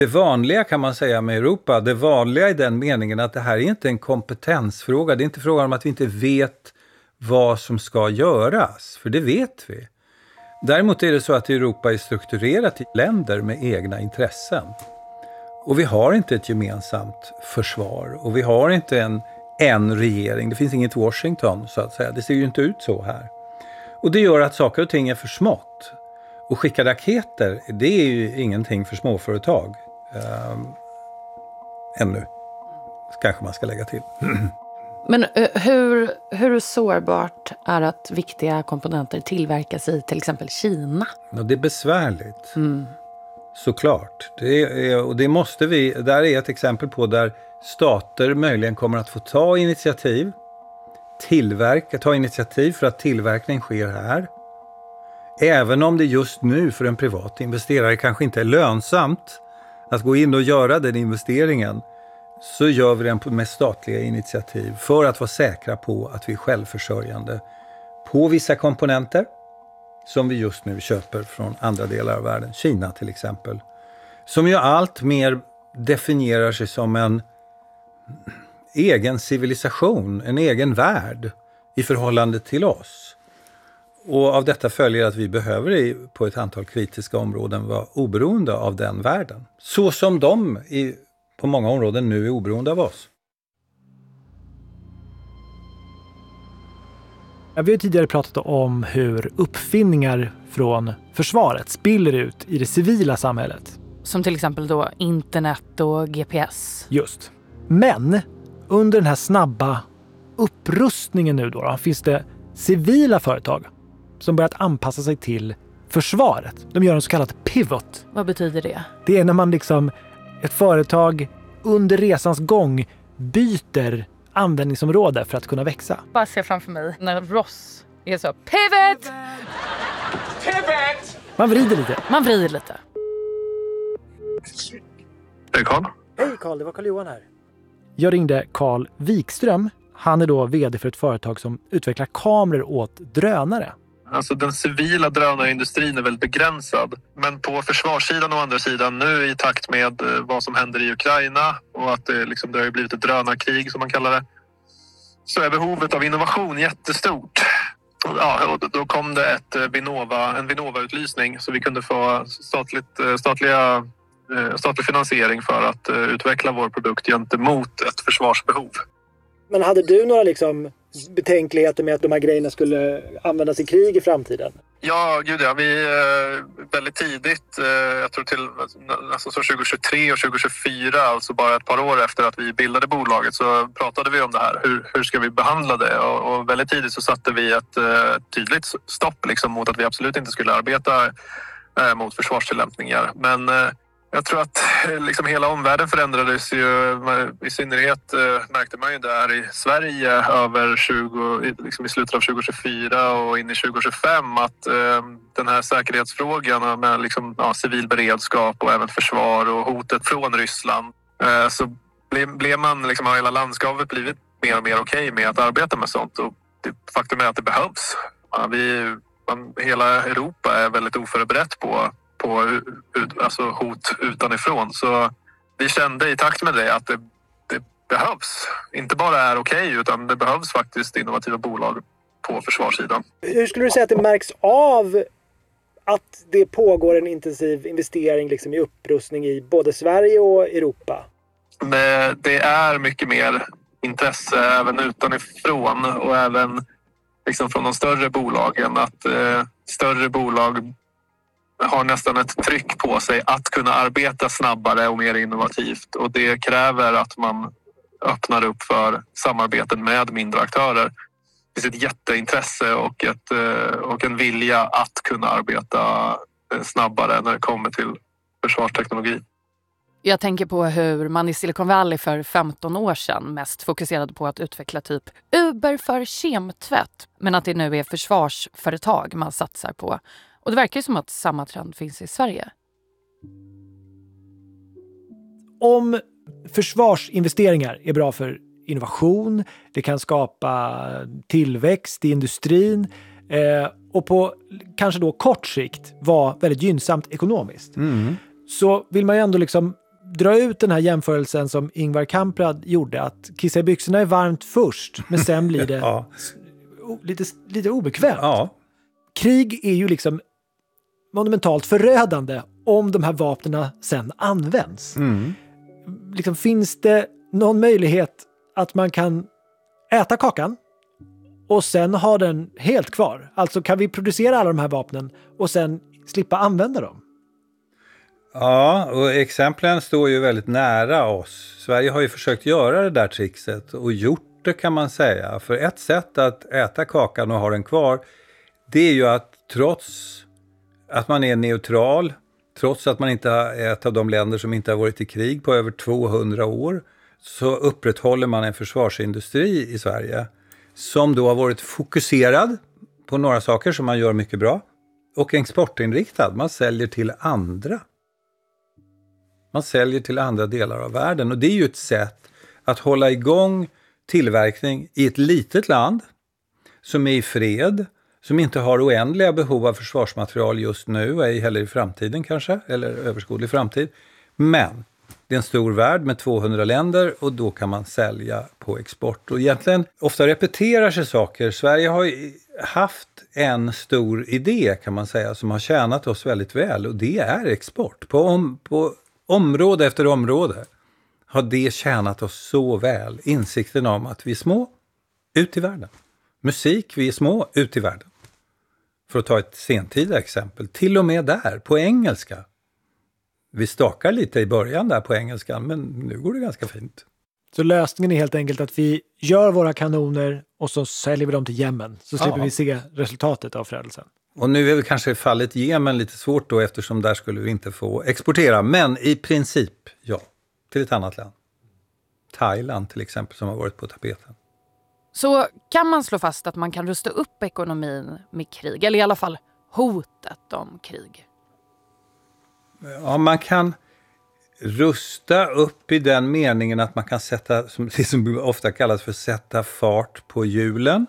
Det vanliga kan man säga med Europa, det vanliga i den meningen att det här är inte en kompetensfråga. Det är inte frågan om att vi inte vet vad som ska göras, för det vet vi. Däremot är det så att Europa är strukturerat i länder med egna intressen. Och vi har inte ett gemensamt försvar och vi har inte en regering. Det finns inget Washington så att säga. Det ser ju inte ut så här. Och det gör att saker och ting är för smått. Och skicka raketer, det är ju ingenting för småföretag. Ännu. Kanske man ska lägga till. Men hur sårbart är att viktiga komponenter tillverkas i till exempel Kina? Ja, det är besvärligt. Såklart. Och det måste vi, där är ett exempel på där stater möjligen kommer att få ta initiativ för att tillverkning sker här. Även om det just nu för en privat investerare kanske inte är lönsamt att gå in och göra den investeringen, så gör vi den med statliga initiativ för att vara säkra på att vi är självförsörjande på vissa komponenter som vi just nu köper från andra delar av världen. Kina till exempel. Som ju allt mer definierar sig som en egen civilisation, en egen värld i förhållande till oss. Och av detta följer att vi behöver på ett antal kritiska områden vara oberoende av den världen. Så som de på många områden nu är oberoende av oss. Ja, vi har tidigare pratat om hur uppfinningar från försvaret spiller ut i det civila samhället. Som till exempel då internet och GPS. Just. Men under den här snabba upprustningen nu då finns det civila företag som börjat anpassa sig till försvaret. De gör en så kallad pivot. Vad betyder det? Det är när man ett företag under resans gång byter användningsområde för att kunna växa. Bara se framför mig när Ross är så pivot! Pivot! Man vrider lite. Hej Carl. Hej Carl, det var Carl-Johan här. Jag ringde Carl Wikström. Han är då vd för ett företag som utvecklar kameror åt drönare. Alltså den civila drönarindustrin är väldigt begränsad. Men på försvarssidan och andra sidan nu i takt med vad som händer i Ukraina och att det har ju blivit ett drönarkrig som man kallar det, så är behovet av innovation jättestort. Ja, och då kom det en Vinnova-utlysning så vi kunde få statlig finansiering för att utveckla vår produkt gentemot ett försvarsbehov. Men hade du några betänkligheter med att de här grejerna skulle användas i krig i framtiden? Ja, gud ja. Vi väldigt tidigt, jag tror till alltså 2023 och 2024, alltså bara ett par år efter att vi bildade bolaget, så pratade vi om det här. Hur ska vi behandla det? Och väldigt tidigt så satte vi ett tydligt stopp mot att vi absolut inte skulle arbeta mot försvarstillämpningar. Men jag tror att hela omvärlden förändrades ju. I synnerhet märkte man ju där i Sverige i slutet av 2024 och in i 2025 att den här säkerhetsfrågan med civil beredskap och även försvar och hotet från Ryssland, så blev man har hela landskapet blivit mer och mer okej med att arbeta med sånt. Och faktum är att det behövs. Hela Europa är väldigt oförberett på hot utanifrån. Så vi kände i takt med det att det behövs. Inte bara är okej, utan det behövs faktiskt innovativa bolag på försvarssidan. Hur skulle du säga att det märks av att det pågår en intensiv investering i upprustning i både Sverige och Europa? Det är mycket mer intresse även utanifrån och även från de större bolagen, att större bolag har nästan ett tryck på sig att kunna arbeta snabbare och mer innovativt. Och det kräver att man öppnar upp för samarbeten med mindre aktörer. Det finns ett jätteintresse och en vilja att kunna arbeta snabbare när det kommer till försvarsteknologi. Jag tänker på hur man i Silicon Valley för 15 år sedan mest fokuserade på att utveckla typ Uber för kemtvätt. Men att det nu är försvarsföretag man satsar på. Och det verkar ju som att samma trend finns i Sverige. Om försvarsinvesteringar är bra för innovation, det kan skapa tillväxt i industrin och på kanske då kort sikt vara väldigt gynnsamt ekonomiskt. Så vill man ju ändå dra ut den här jämförelsen som Ingvar Kamprad gjorde, att kissa i byxorna är varmt först, men sen blir det lite obekvämt. Ja. Krig är ju liksom monumentalt förödande om de här vapnena sen används. Liksom, finns det någon möjlighet att man kan äta kakan och sen ha den helt kvar? Alltså kan vi producera alla de här vapnen och sen slippa använda dem? Ja, och exemplen står ju väldigt nära oss. Sverige har ju försökt göra det där trixet och gjort det, kan man säga. För ett sätt att äta kakan och ha den kvar, det är ju att trots att man är neutral, trots att man inte är ett av de länder som inte har varit i krig på över 200 år, så upprätthåller man en försvarsindustri i Sverige som då har varit fokuserad på några saker som man gör mycket bra och exportinriktad. Man säljer till andra. Man säljer till andra delar av världen, och det är ju ett sätt att hålla igång tillverkning i ett litet land som är i fred, som inte har oändliga behov av försvarsmaterial just nu, ej heller i framtiden kanske, eller överskådlig framtid. Men det är en stor värld med 200 länder och då kan man sälja på export. Och egentligen ofta repeterar sig saker. Sverige har haft en stor idé, kan man säga, som har tjänat oss väldigt väl, och det är export. På område efter område har det tjänat oss så väl. Insikten om att vi är små, ut i världen. Musik, vi är små, ut i världen. För att ta ett sentida exempel, till och med där, på engelska. Vi stakar lite i början där på engelskan, men nu går det ganska fint. Så lösningen är helt enkelt att vi gör våra kanoner och så säljer vi dem till Jemen. Så slipper vi se resultatet av förädelsen. Och nu är väl kanske fallet Jemen lite svårt då, eftersom där skulle vi inte få exportera. Men i princip, ja, till ett annat land. Thailand till exempel, som har varit på tapeten. Så kan man slå fast att man kan rusta upp ekonomin med krig, eller i alla fall hotet om krig? Ja, man kan rusta upp i den meningen att man kan sätta, som ofta kallas för sätta fart på hjulen.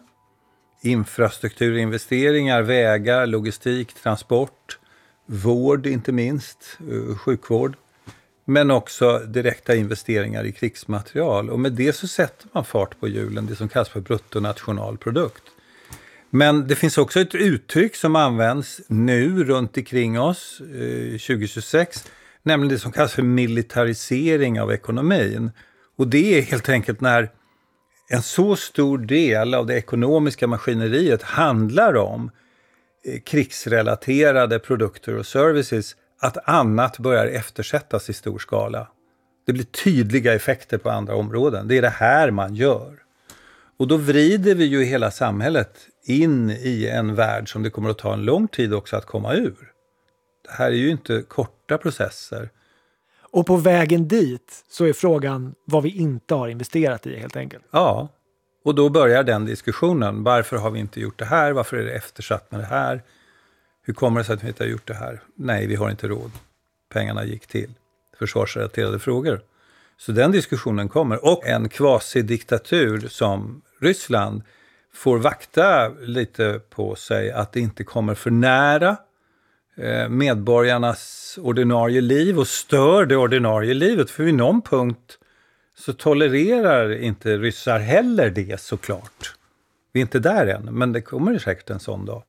Infrastrukturinvesteringar, vägar, logistik, transport, vård inte minst, sjukvård. Men också direkta investeringar i krigsmaterial. Och med det så sätter man fart på hjulen, det som kallas för bruttonationalprodukt. Men det finns också ett uttryck som används nu runt omkring oss 2026, nämligen det som kallas för militarisering av ekonomin. Och det är helt enkelt när en så stor del av det ekonomiska maskineriet handlar om krigsrelaterade produkter och services, att annat börjar eftersättas i stor skala. Det blir tydliga effekter på andra områden. Det är det här man gör. Och då vrider vi ju hela samhället in i en värld som det kommer att ta en lång tid också att komma ur. Det här är ju inte korta processer. Och på vägen dit så är frågan vad vi inte har investerat i helt enkelt. Ja, och då börjar den diskussionen. Varför har vi inte gjort det här? Varför är det eftersatt med det här? Hur kommer det sig att vi inte har gjort det här? Nej, vi har inte råd. Pengarna gick till försvarsrelaterade frågor. Så den diskussionen kommer. Och en quasi-diktatur som Ryssland får vakta lite på sig att det inte kommer för nära medborgarnas ordinarie liv och stör det ordinarie livet. För vid någon punkt så tolererar inte ryssar heller det, såklart. Vi är inte där än, men det kommer säkert en sån dag.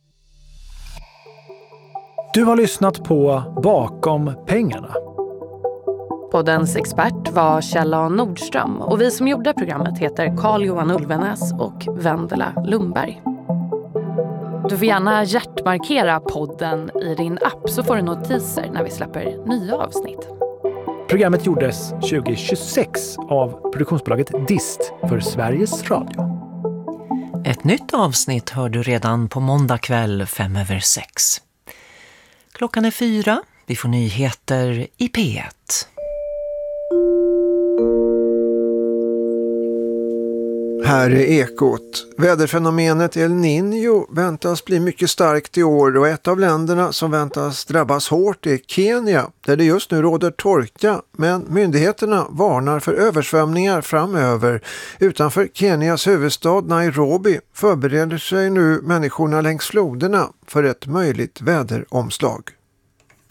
Du har lyssnat på Bakom pengarna. Poddens expert var Kjell A. Nordström och vi som gjorde programmet heter Carl-Johan Ulvenäs och Vendela Lundberg. Du får gärna hjärtmarkera podden i din app så får du notiser när vi släpper nya avsnitt. Programmet gjordes 2026 av produktionsbolaget Dist för Sveriges Radio. Ett nytt avsnitt hör du redan på måndag kväll 5:05. Klockan är 4. Vi får nyheter i P1. Här är Ekot. Väderfenomenet El Niño väntas bli mycket starkt i år och ett av länderna som väntas drabbas hårt är Kenya, där det just nu råder torka, men myndigheterna varnar för översvämningar framöver. Utanför Kenias huvudstad Nairobi förbereder sig nu människorna längs floderna för ett möjligt väderomslag.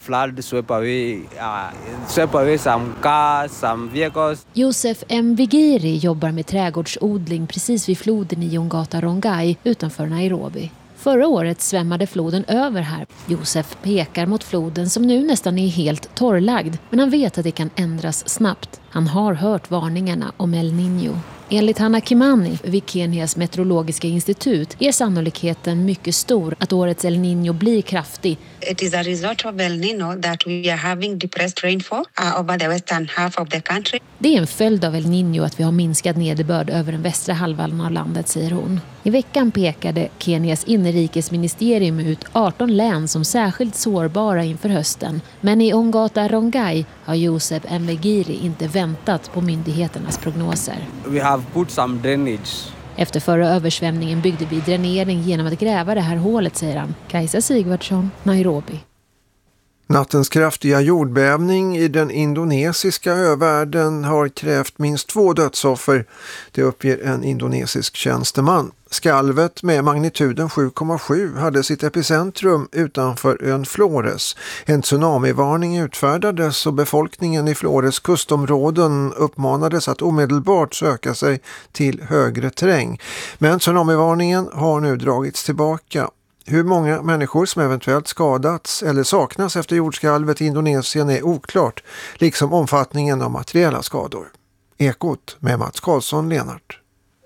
flood swept away some cars, some vehicles. Josef Mvigiri jobbar med trädgårdsodling precis vid floden i Ongata Rongai utanför Nairobi. Förra året svämmade floden över här. Josef pekar mot floden som nu nästan är helt torrlagd, men han vet att det kan ändras snabbt. Han har hört varningarna om El Niño. Enligt Hanna Kimani vid Kenias meteorologiska institut är sannolikheten mycket stor att årets El Niño blir kraftig. It is a result of El Niño that we are having depressed rainfall over the western half of the country. Det är en följd av El Niño att vi har minskad nederbörd över den västra halvan av landet, säger hon. I veckan pekade Kenias inrikesministerium ut 18 län som särskilt sårbara inför hösten. Men i Ongata Rongai har Josef Mvigiri inte väntat på myndigheternas prognoser. We have put some drainage. Efter förra översvämningen byggde vi dränering genom att gräva det här hålet, säger han. Kajsa Sigvardsson, Nairobi. Nattens kraftiga jordbävning i den indonesiska övärlden har krävt minst 2 dödsoffer. Det uppger en indonesisk tjänsteman. Skalvet med magnituden 7,7 hade sitt epicentrum utanför ön Flores. En tsunamivarning utfärdades och befolkningen i Flores kustområden uppmanades att omedelbart söka sig till högre terräng. Men tsunamivarningen har nu dragits tillbaka. Hur många människor som eventuellt skadats eller saknas efter jordskalvet i Indonesien är oklart, liksom omfattningen av materiella skador. Ekot med Mats Karlsson, Lenart.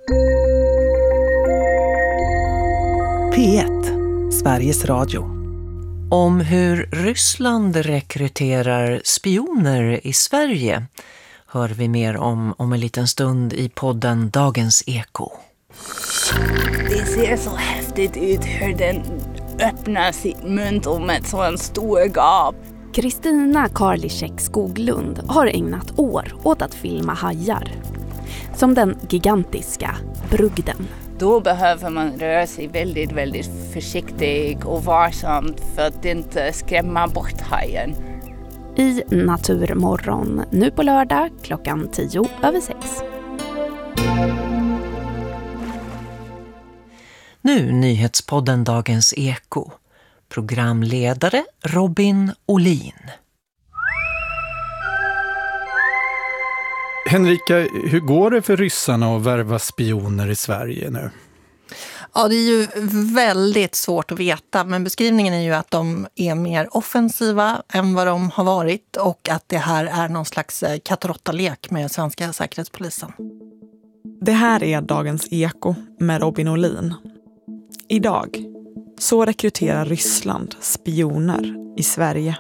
P1, Sveriges Radio. Om hur Ryssland rekryterar spioner i Sverige hör vi mer om en liten stund i podden Dagens Eko. Det ser så häftigt ut hur den öppnar sitt mun med så en stor gap. Kristina Karliczek Skoglund har ägnat år åt att filma hajar. Som den gigantiska brugden. Då behöver man röra sig väldigt, väldigt försiktigt och varsamt för att inte skrämma bort hajen. I Naturmorgon, nu på lördag 5:10. Nu nyhetspodden Dagens Eko. Programledare Robin Olin. Henrika, hur går det för ryssarna att värva spioner i Sverige nu? Ja, det är ju väldigt svårt att veta, men beskrivningen är ju att de är mer offensiva än vad de har varit och att det här är någon slags katt-råtta-lek med svenska säkerhetspolisen. Det här är Dagens Eko med Robin Olin. Idag så rekryterar Ryssland spioner i Sverige.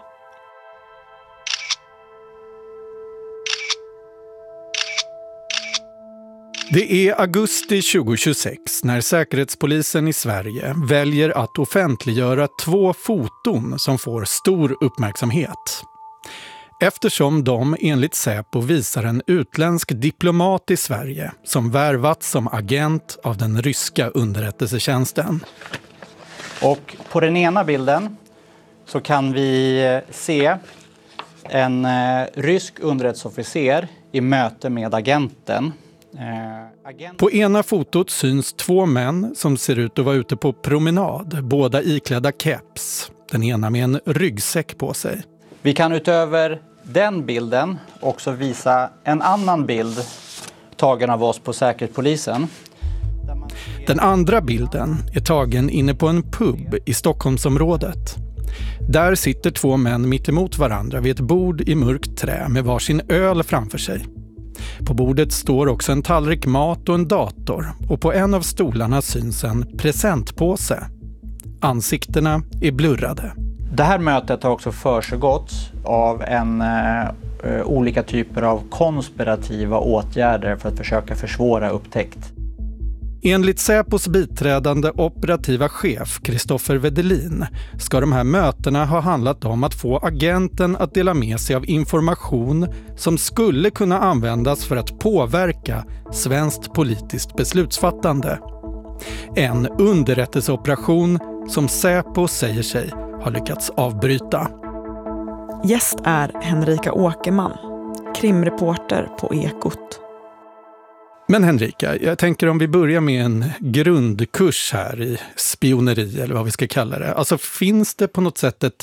Det är augusti 2026 när Säkerhetspolisen i Sverige väljer att offentliggöra 2 foton som får stor uppmärksamhet. Eftersom de enligt Säpo visar en utländsk diplomat i Sverige som värvats som agent av den ryska underrättelsetjänsten. Och på den ena bilden så kan vi se en rysk underrättelseofficer i möte med agenten. På ena fotot syns 2 män som ser ut att vara ute på promenad, båda iklädda keps, den ena med en ryggsäck på sig. Vi kan utöver den bilden också visa en annan bild tagen av oss på Säkerhetspolisen. Den andra bilden är tagen inne på en pub i Stockholmsområdet. Där sitter 2 män mitt emot varandra vid ett bord i mörkt trä med varsin öl framför sig. På bordet står också en tallrik mat och en dator och på en av stolarna syns en presentpåse. Ansiktena är blurrade. Det här mötet har också försiggått av olika typer av konspirativa åtgärder för att försöka försvåra upptäckt. Enligt Säpos biträdande operativa chef Kristoffer Wedelin ska de här mötena ha handlat om att få agenten att dela med sig av information som skulle kunna användas för att påverka svenskt politiskt beslutsfattande. En underrättelseoperation som Säpo säger sig ha lyckats avbryta. Gäst är Henrika Åkerman, krimreporter på Ekot. Men Henrika, jag tänker om vi börjar med en grundkurs här i spioneri eller vad vi ska kalla det. Alltså finns det på något sätt ett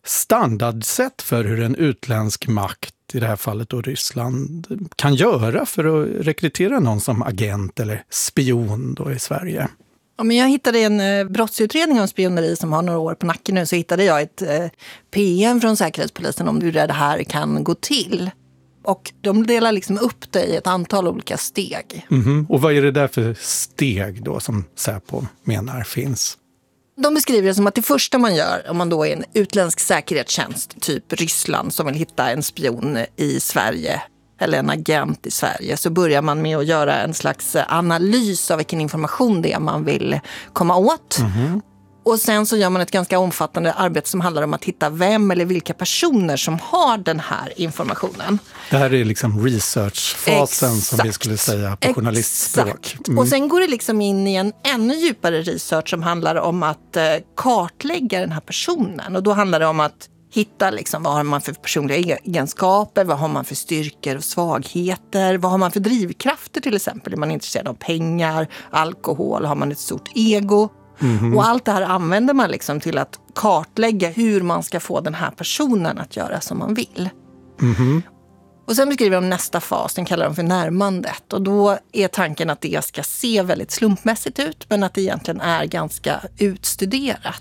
standardsätt för hur en utländsk makt, i det här fallet då Ryssland, kan göra för att rekrytera någon som agent eller spion då i Sverige? Ja, men jag hittade en brottsutredning om spioneri som har några år på nacken nu, så hittade jag ett PM från Säkerhetspolisen om hur det här kan gå till. Och de delar liksom upp det i ett antal olika steg. Och vad är det där för steg då som Säpo menar finns? De beskriver det som att det första man gör om man då är en utländsk säkerhetstjänst, typ Ryssland, som vill hitta en spion i Sverige eller en agent i Sverige, så börjar man med att göra en slags analys av vilken information det är man vill komma åt. Och sen så gör man ett ganska omfattande arbete som handlar om att hitta vem eller vilka personer som har den här informationen. Det här är liksom researchfasen som vi skulle säga på journalistspråk. Och sen går det liksom in i en ännu djupare research som handlar om att kartlägga den här personen. Och då handlar det om att hitta liksom, vad har man för personliga egenskaper, vad har man för styrkor och svagheter, vad har man för drivkrafter till exempel. Är man intresserad av pengar, alkohol, har man ett stort ego? Och allt det här använder man liksom till att kartlägga hur man ska få den här personen att göra som man vill. Och sen beskriver de nästa fas, den kallar de för närmandet. Och då är tanken att det ska se väldigt slumpmässigt ut, men att det egentligen är ganska utstuderat.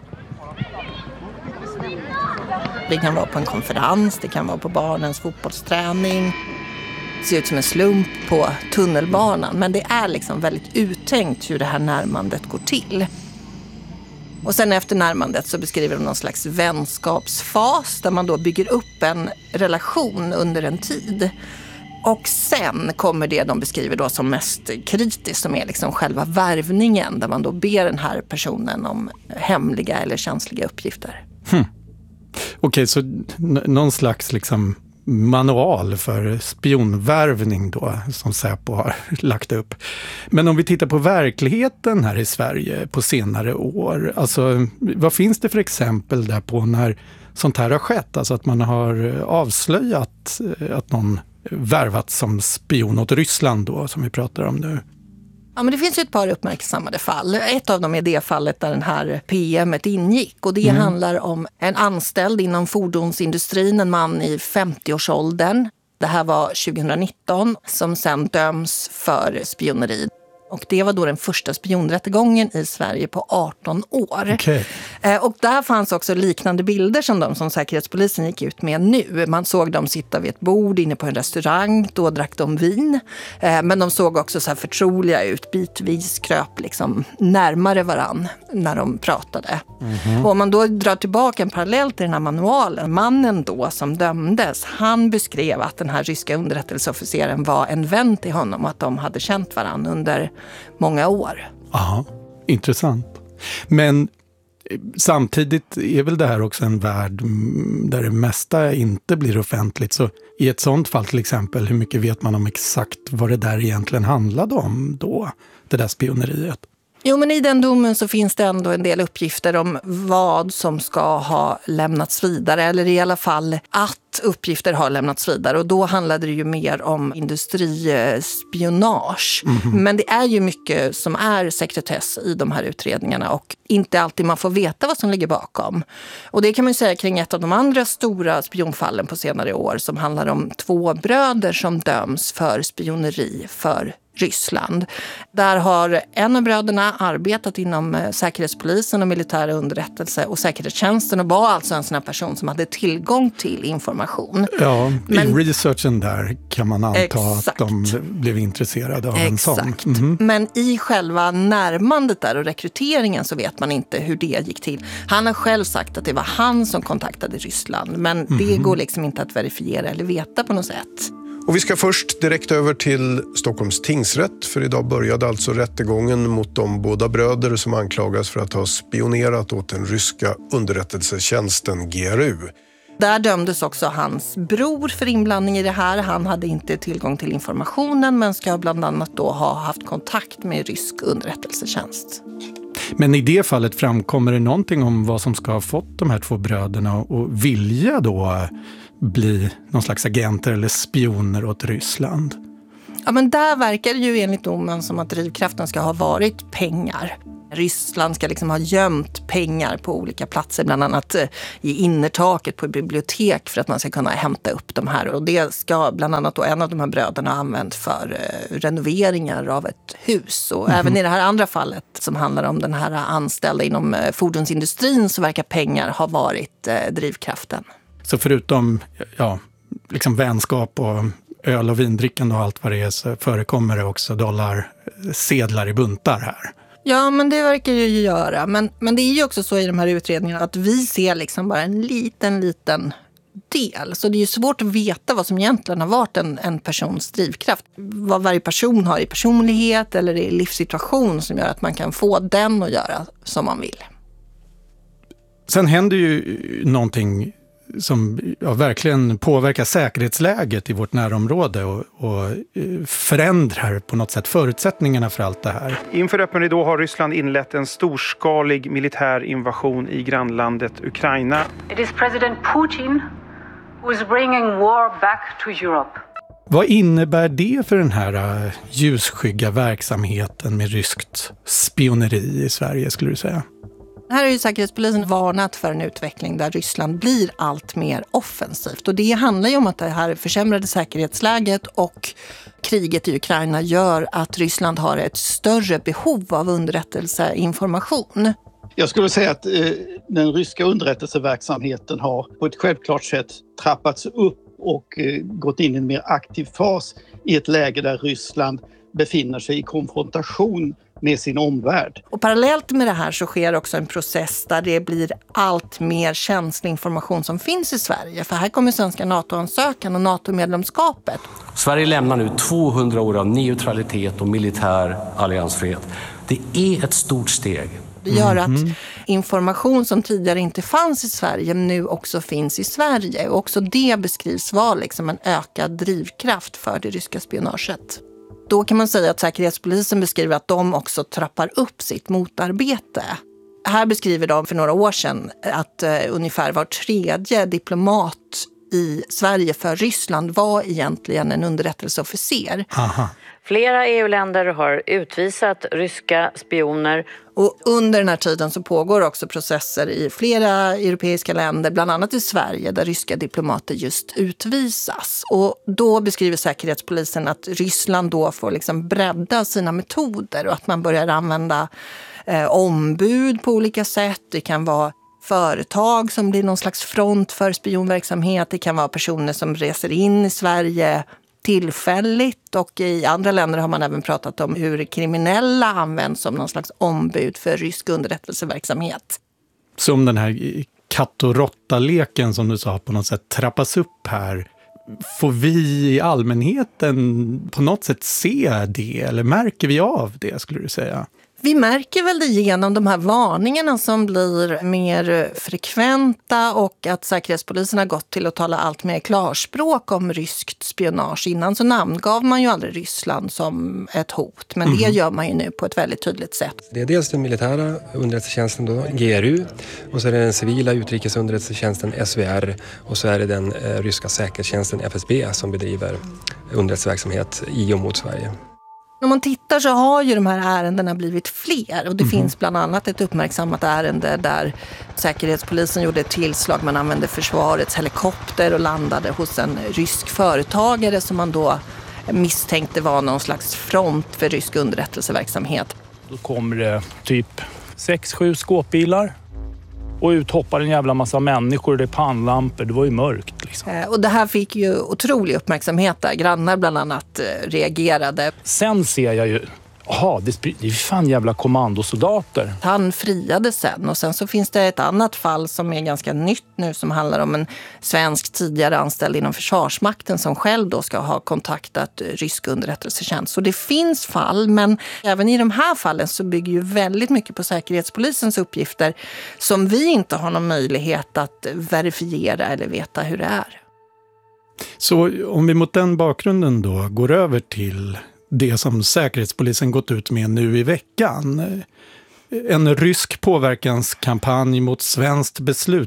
Det kan vara på en konferens, det kan vara på barnens fotbollsträning. Det ser ut som en slump på tunnelbanan, men det är liksom väldigt uttänkt hur det här närmandet går till. Och sen efter närmandet så beskriver de någon slags vänskapsfas där man då bygger upp en relation under en tid. Och sen kommer det de beskriver då som mest kritiskt, som är liksom själva värvningen, där man då ber den här personen om hemliga eller känsliga uppgifter. Okej, så någon slags liksom manual för spionvärvning då som Säpo har lagt upp. Men om vi tittar på verkligheten här i Sverige på senare år, alltså vad finns det för exempel där på när sånt här har skett? Alltså att man har avslöjat att någon värvat som spion åt Ryssland då, som vi pratar om nu. Ja, men det finns ju ett par uppmärksammade fall. Ett av dem är det fallet där den här PM:et ingick. Och det handlar om en anställd inom fordonsindustrin, en man i 50-årsåldern. Det här var 2019, som sen döms för spioneri. Och det var då den första spionrättegången i Sverige på 18 år. Okay. Och där fanns också liknande bilder som de som Säkerhetspolisen gick ut med nu. Man såg dem sitta vid ett bord inne på en restaurang, då drack de vin. Men de såg också så här förtroliga ut, bitvis kröp liksom närmare varann när de pratade. Och om man då drar tillbaka en parallell till den här manualen, mannen då som dömdes, han beskrev att den här ryska underrättelseofficeren var en vän till honom och att de hade känt varann under många år. Ja, intressant. Men samtidigt är väl det här också en värld där det mesta inte blir offentligt. Så i ett sånt fall till exempel, hur mycket vet man om exakt vad det där egentligen handlade om då, det där spioneriet? Jo, men i den domen så finns det ändå en del uppgifter om vad som ska ha lämnats vidare, eller i alla fall att uppgifter har lämnats vidare. Och då handlade det ju mer om industrispionage. Men det är ju mycket som är sekretess i de här utredningarna och inte alltid man får veta vad som ligger bakom. Och det kan man ju säga kring ett av de andra stora spionfallen på senare år som handlar om 2 bröder som döms för spioneri för Ryssland. Där har en av bröderna arbetat inom Säkerhetspolisen och militära underrättelse och säkerhetstjänsten och var alltså en sån här person som hade tillgång till information. Ja, i researchen där kan man anta att de blev intresserade av en sån. Men i själva närmandet där och rekryteringen så vet man inte hur det gick till. Han har själv sagt att det var han som kontaktade Ryssland, men det går liksom inte att verifiera eller veta på något sätt. Och vi ska först direkt över till Stockholms tingsrätt, för idag började alltså rättegången mot de båda bröder som anklagas för att ha spionerat åt den ryska underrättelsetjänsten GRU. Där dömdes också hans bror för inblandning i det här. Han hade inte tillgång till informationen men ska bland annat då ha haft kontakt med rysk underrättelsetjänst. Men i det fallet framkommer det någonting om vad som ska ha fått de här 2 bröderna och vilja då bli någon slags agenter eller spioner åt Ryssland? Ja, men där verkar det ju enligt domen som att drivkraften ska ha varit pengar. Ryssland ska liksom ha gömt pengar på olika platser, bland annat i innertaket på bibliotek för att man ska kunna hämta upp de här. Och det ska bland annat då en av de här bröderna ha använt för renoveringar av ett hus. Och även i det här andra fallet som handlar om den här anställda inom fordonsindustrin så verkar pengar ha varit drivkraften. Så förutom liksom vänskap och öl- och vindrickande och allt vad det är så förekommer det också dollarsedlar i buntar här. Ja, men det verkar ju göra. Men det är ju också så i de här utredningarna att vi ser liksom bara en liten del. Så det är ju svårt att veta vad som egentligen har varit en persons drivkraft. Vad varje person har i personlighet eller i livssituation som gör att man kan få den att göra som man vill. Sen händer ju någonting som verkligen påverkar säkerhetsläget i vårt närområde och förändrar på något sätt förutsättningarna för allt det här. Inför öppen ridå har Ryssland inlett en storskalig militär invasion i grannlandet Ukraina. It is President Putin who is bringing war back to Europe. Vad innebär det för den här ljusskygga verksamheten med ryskt spioneri i Sverige, skulle du säga? Här har ju Säkerhetspolisen varnat för en utveckling där Ryssland blir allt mer offensivt. Och det handlar ju om att det här försämrade säkerhetsläget och kriget i Ukraina gör att Ryssland har ett större behov av underrättelseinformation. Jag skulle säga att den ryska underrättelseverksamheten har på ett självklart sätt trappats upp och gått in i en mer aktiv fas i ett läge där Ryssland befinner sig i konfrontation med sin omvärld. Och parallellt med det här så sker också en process där det blir allt mer känslig information som finns i Sverige. För här kommer svenska NATO-ansökan och NATO-medlemskapet. Sverige lämnar nu 200 år av neutralitet och militär alliansfrihet. Det är ett stort steg. Det gör att information som tidigare inte fanns i Sverige nu också finns i Sverige. Och också det beskrivs vara liksom en ökad drivkraft för det ryska spionaget. Då kan man säga att Säkerhetspolisen beskriver att de också trappar upp sitt motarbete. Här beskriver de för några år sedan att ungefär var tredje diplomat i Sverige för Ryssland var egentligen en underrättelseofficer. Aha. Flera EU-länder har utvisat ryska spioner. Och under den här tiden så pågår också processer i flera europeiska länder, bland annat i Sverige, där ryska diplomater just utvisas. Och då beskriver Säkerhetspolisen att Ryssland då får liksom bredda sina metoder och att man börjar använda ombud på olika sätt. Det kan vara företag som blir någon slags front för spionverksamhet. Det kan vara personer som reser in i Sverige tillfälligt, och i andra länder har man även pratat om hur kriminella används som någon slags ombud för rysk underrättelseverksamhet. Som den här katt- och råtta-leken som du sa på något sätt trappas upp här. Får vi i allmänheten på något sätt se det, eller märker vi av det, skulle du säga? Vi märker väl det genom de här varningarna som blir mer frekventa, och att Säkerhetspolisen har gått till att tala allt mer klarspråk om ryskt spionage. Innan så namngav man ju aldrig Ryssland som ett hot, men det gör man ju nu på ett väldigt tydligt sätt. Det är dels den militära underrättelsetjänsten då, GRU, och så är det den civila utrikesunderrättelsetjänsten SVR, och så är det den ryska säkerhetstjänsten FSB som bedriver underrättelseverksamhet i och mot Sverige. Om man tittar så har ju de här ärendena blivit fler, och det finns bland annat ett uppmärksammat ärende där Säkerhetspolisen gjorde ett tillslag. Man använde försvarets helikopter och landade hos en rysk företagare som man då misstänkte var någon slags front för rysk underrättelseverksamhet. Då kommer det typ 6-7 skåpbilar. Och ut hoppar en jävla massa människor och det är pannlampor. Det var ju mörkt liksom. Och det här fick ju otrolig uppmärksamhet där. Grannar bland annat reagerade. Sen ser jag ju, det är fan jävla kommandosoldater. Han friade sen, och sen så finns det ett annat fall som är ganska nytt nu som handlar om en svensk tidigare anställd inom Försvarsmakten som själv då ska ha kontaktat rysk underrättelsetjänst. Så det finns fall, men även i de här fallen så bygger ju väldigt mycket på Säkerhetspolisens uppgifter som vi inte har någon möjlighet att verifiera eller veta hur det är. Så om vi mot den bakgrunden då går över till det som Säkerhetspolisen gått ut med nu i veckan. En rysk påverkanskampanj mot svenskt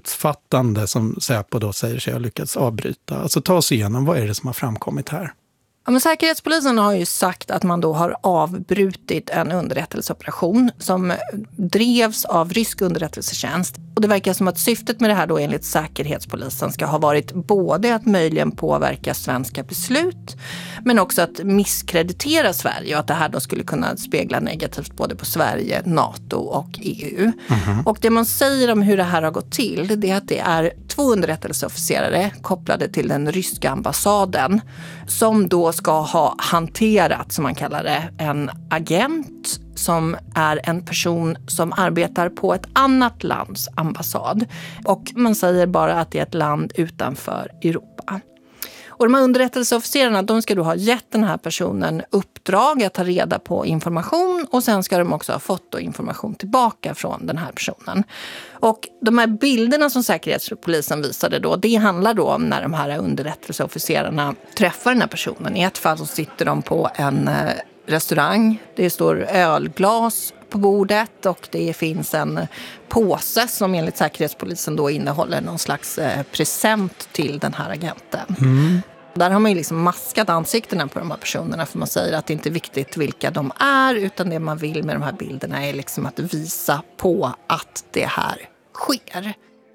beslutsfattande som Säpo då säger sig ha lyckats avbryta. Alltså ta oss igenom, vad är det som har framkommit här? Ja, men Säkerhetspolisen har ju sagt att man då har avbrutit en underrättelseoperation som drevs av rysk underrättelsetjänst. Och det verkar som att syftet med det här då enligt Säkerhetspolisen ska ha varit både att möjligen påverka svenska beslut men också att misskreditera Sverige och att det här då skulle kunna spegla negativt både på Sverige, NATO och EU. Och det man säger om hur det här har gått till det är att det är 2 underrättelseofficerare kopplade till den ryska ambassaden som då ska ha hanterat, som man kallar det, en agent som är en person som arbetar på ett annat lands ambassad. Och man säger bara att det är ett land utanför Europa. Och de här underrättelseofficerarna, de ska då ha gett den här personen uppdrag att ta reda på information och sen ska de också ha fått då information tillbaka från den här personen. Och de här bilderna som Säkerhetspolisen visade då, det handlar då om när de här underrättelseofficerarna träffar den här personen. I ett fall så sitter de på en restaurang, det står ölglas på bordet och det finns en påse som enligt Säkerhetspolisen då innehåller någon slags present till den här agenten. Där har man ju liksom maskat ansiktena på de här personerna för man säger att det inte är viktigt vilka de är utan det man vill med de här bilderna är liksom att visa på att det här sker.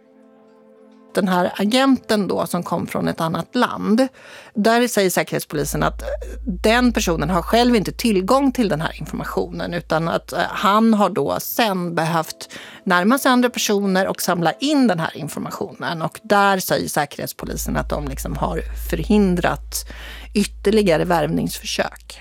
Den här agenten då som kom från ett annat land, där säger Säkerhetspolisen att den personen har själv inte tillgång till den här informationen utan att han har då sen behövt närma sig andra personer och samla in den här informationen. Och där säger Säkerhetspolisen att de liksom har förhindrat ytterligare värvningsförsök.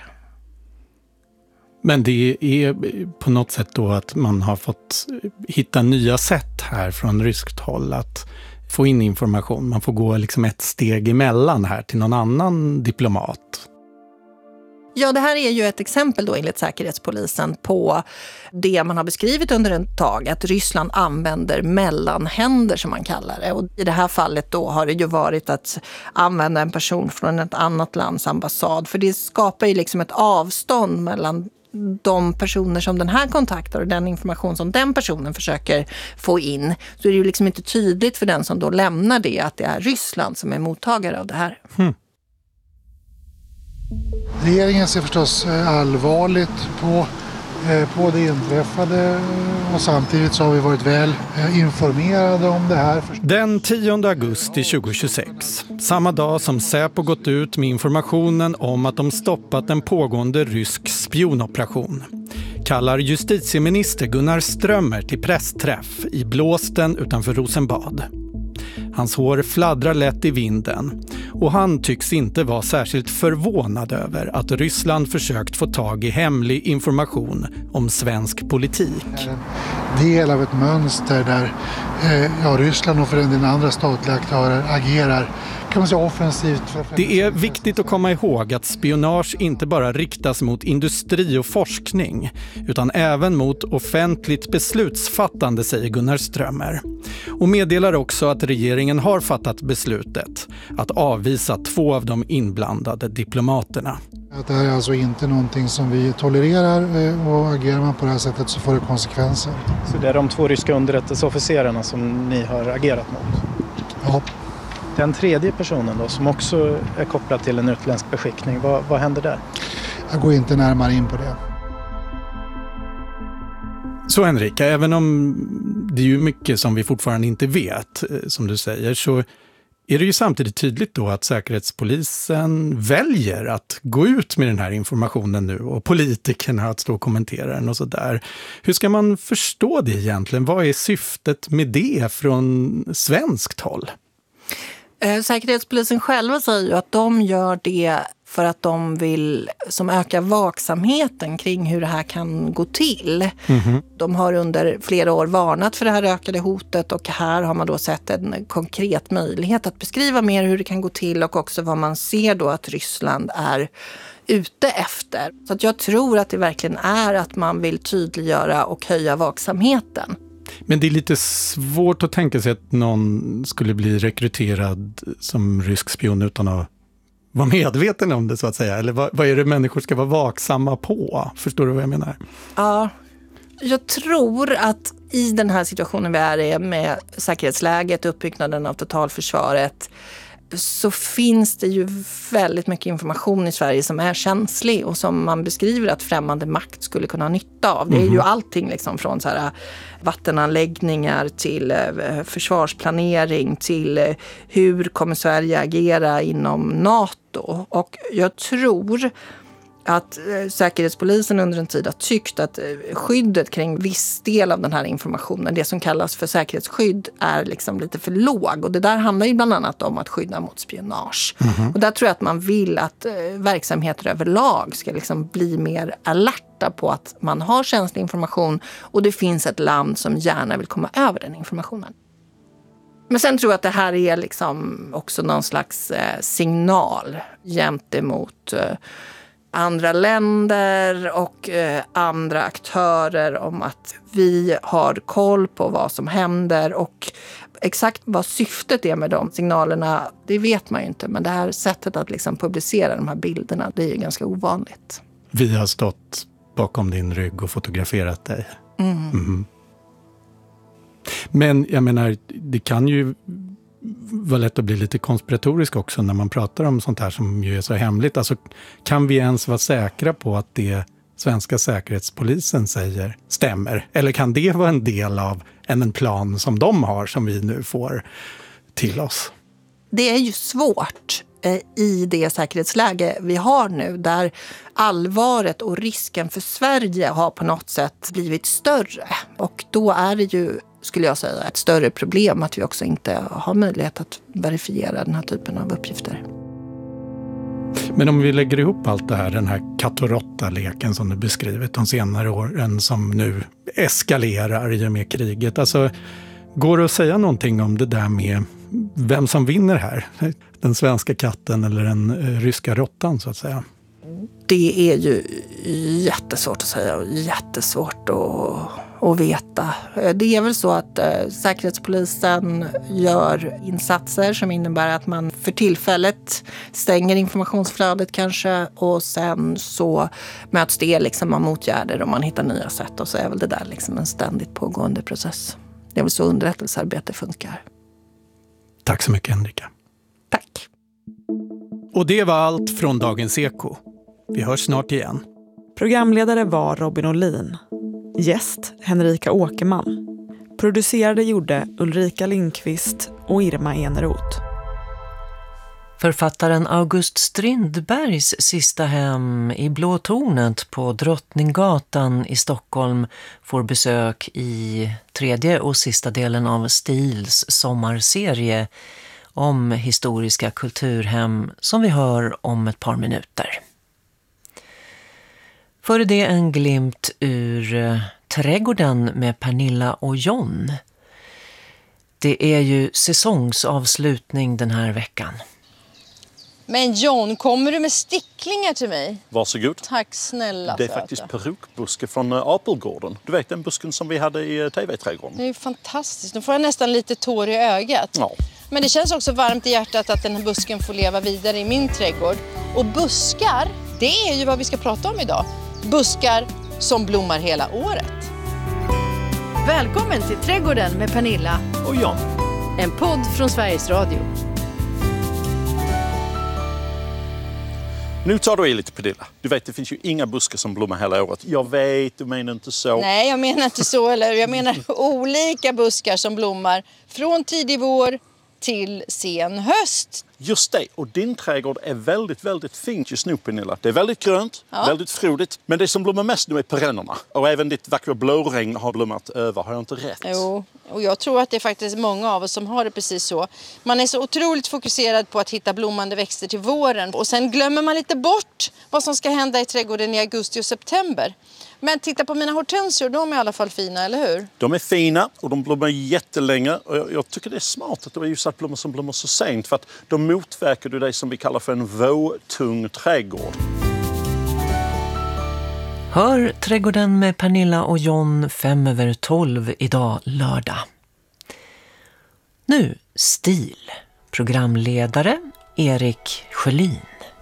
Men det är på något sätt då att man har fått hitta nya sätt här från ryskt håll att få in information. Man får gå liksom ett steg emellan här till någon annan diplomat. Ja, det här är ju ett exempel då enligt Säkerhetspolisen på det man har beskrivit under en tag, att Ryssland använder mellanhänder som man kallar det. Och i det här fallet då har det ju varit att använda en person från ett annat lands ambassad. För det skapar ju liksom ett avstånd mellan de personer som den här kontaktar och den information som den personen försöker få in. Så är det ju liksom inte tydligt för den som då lämnar det att det är Ryssland som är mottagare av det här. Regeringen ser förstås allvarligt på det inträffade och samtidigt så har vi varit väl informerade om det här. Den 10 augusti 2026, samma dag som Säpo gått ut med informationen om att de stoppat en pågående rysk spionoperation, kallar justitieminister Gunnar Strömmer till pressträff i Blåsten utanför Rosenbad. Hans hår fladdrar lätt i vinden och han tycks inte vara särskilt förvånad över att Ryssland försökt få tag i hemlig information om svensk politik. En del av ett mönster där Ryssland och för den andra statliga aktörer agerar, kan man säga, offensivt. Det är viktigt att komma ihåg att spionage inte bara riktas mot industri och forskning utan även mot offentligt beslutsfattande, säger Gunnar Strömmer. Och meddelar också att regeringen har fattat beslutet att avvisa 2 av de inblandade diplomaterna. Att det här är alltså inte någonting som vi tolererar och agerar man på det här sättet så får det konsekvenser. Så det är de 2 ryska underrättelseofficerarna som ni har agerat mot? Ja. Den tredje personen då, som också är kopplad till en utländsk beskickning, vad händer där? Jag går inte närmare in på det. Så Henrika, även om det är ju mycket som vi fortfarande inte vet, som du säger, så är det ju samtidigt tydligt då att Säkerhetspolisen väljer att gå ut med den här informationen nu och politikerna att stå och kommentera den och sådär. Hur ska man förstå det egentligen? Vad är syftet med det från svenskt håll? Säkerhetspolisen själva säger ju att de gör det för att de vill som öka vaksamheten kring hur det här kan gå till. De har under flera år varnat för det här ökade hotet och här har man då sett en konkret möjlighet att beskriva mer hur det kan gå till och också vad man ser då att Ryssland är ute efter. Så att jag tror att det verkligen är att man vill tydliggöra och höja vaksamheten. Men det är lite svårt att tänka sig att någon skulle bli rekryterad som rysk spion utan att vara medveten om det så att säga. Eller vad är det människor ska vara vaksamma på? Förstår du vad jag menar? Ja, jag tror att i den här situationen vi är i med säkerhetsläget, uppbyggnaden av totalförsvaret, så finns det ju väldigt mycket information i Sverige som är känslig och som man beskriver att främmande makt skulle kunna ha nytta av. Det är ju allting liksom från så här vattenanläggningar till försvarsplanering till hur kommer Sverige agera inom NATO. Och jag tror att Säkerhetspolisen under en tid har tyckt att skyddet kring viss del av den här informationen, det som kallas för säkerhetsskydd, är liksom lite för låg. Och det där handlar ju bland annat om att skydda mot spionage. Och där tror jag att man vill att verksamheter överlag ska liksom bli mer alerta på att man har känslig information och det finns ett land som gärna vill komma över den informationen. Men sen tror jag att det här är liksom också någon slags signal gentemot andra länder och andra aktörer om att vi har koll på vad som händer, och exakt vad syftet är med de signalerna, det vet man ju inte, men det här sättet att liksom publicera de här bilderna, det är ju ganska ovanligt. Vi har stått bakom din rygg och fotograferat dig. Men jag menar, det kan ju vara lätt att bli lite konspiratorisk också när man pratar om sånt här som ju är så hemligt. Alltså, kan vi ens vara säkra på att det svenska säkerhetspolisen säger stämmer? Eller kan det vara en del av en plan som de har som vi nu får till oss? Det är ju svårt i det säkerhetsläge vi har nu, där allvaret och risken för Sverige har på något sätt blivit större. Och då är det ju, skulle jag säga, ett större problem att vi också inte har möjlighet att verifiera den här typen av uppgifter. Men om vi lägger ihop allt det här, den här katt- och råtta-leken som du beskrivit de senare åren som nu eskalerar i och med kriget. Alltså, går det att säga någonting om det där med vem som vinner här? Den svenska katten eller den ryska råttan så att säga? Det är ju jättesvårt att säga och jättesvårt att veta. Det är väl så att Säkerhetspolisen gör insatser som innebär att man för tillfället stänger informationsflödet kanske, och sen så möts det liksom av motgärder och man hittar nya sätt, och så är väl det där liksom en ständigt pågående process. Det är väl så underrättelsearbete funkar. Tack så mycket, Henrika. Tack. Och det var allt från Dagens Eko. Vi hörs snart igen. Programledare var Robin Olin. Gäst Henrika Åkerman. Producerade gjorde Ulrika Lindqvist och Irma Eneroth. Författaren August Strindbergs sista hem i Blå tornet på Drottninggatan i Stockholm får besök i tredje och sista delen av Stils sommarserie om historiska kulturhem som vi hör om ett par minuter. Före det en glimt ur Trädgården med Pernilla och John. Det är ju säsongsavslutning den här veckan. Men John, kommer du med sticklingar till mig? Varsågod. Tack snälla. Det är faktiskt perukbuske från Apelgården. Du vet den busken som vi hade i TV-trädgården. Det är fantastiskt. Nu får jag nästan lite tår i ögat. Ja. Men det känns också varmt i hjärtat att den här busken får leva vidare i min trädgård. Och buskar, det är ju vad vi ska prata om idag. Buskar som blommar hela året. Välkommen till Trädgården med Pernilla och John. En podd från Sveriges Radio. Nu tar du i lite, Pernilla. Du vet, det finns ju inga buskar som blommar hela året. Jag vet, du menar inte så. Nej, jag menar inte så. Eller jag menar olika buskar som blommar från tidig vår till sen höst. Just det, och din trädgård är väldigt, väldigt fint just nu, Pernilla. Det är väldigt grönt, väldigt frodigt. Men det som blommar mest nu är perennerna. Och även ditt vackra blåregn har blommat över, har jag inte rätt? Jo, och jag tror att det är faktiskt många av oss som har det precis så. Man är så otroligt fokuserad på att hitta blommande växter till våren. Och sen glömmer man lite bort vad som ska hända i trädgården i augusti och september. Men titta på mina hortensior, de är i alla fall fina, eller hur? De är fina och de blommar jättelänge. Och jag tycker det är smart att det är just att blommor som blommar så sent. För att de motverkar det som vi kallar för en våtung trädgård. Hör Trädgården med Pernilla och John 5:12 idag lördag. Nu Stil. Programledare Erik Sjölin.